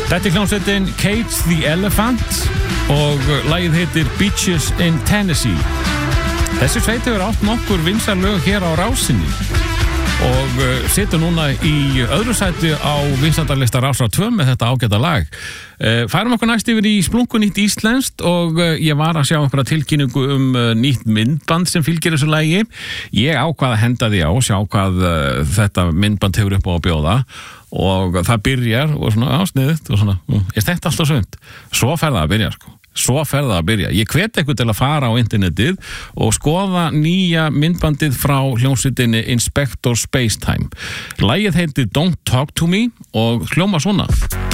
Þetta hljómsveitin Cage the Elephant og lagið heitir Beaches in Tennessee. Þessi sveit hefur átt nokkur vinsæl lög hér á Rásinni og situr núna í öðru sæti á vinsældarlista Rásar 2 með þetta ágæta lag. Færum okkur næst yfir í splunkunýtt íslenskt og ég var að sjá einhverja tilkynningu nýtt myndband sem fylgir þessu lagi. Ég ákvað að henda því á og sjá hvað þetta myndband hefur upp á að bjóða og það byrjar og svona ásniðið og svona, þetta alltaf svönd? Svo fer það að byrja sko. Svo fer það að byrja. Ég hvet eitthvað til að fara á internetið og skoða nýja myndbandið frá hljómsveitinni Inspector Spacetime. Lagið heitir Don't Talk to Me og hljómar svona.